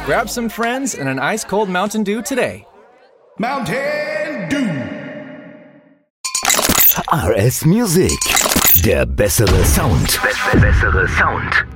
Grab some friends and an ice-cold Mountain Dew today. Mountain Dew. RS Music. Der bessere Sound. Bessere Sound.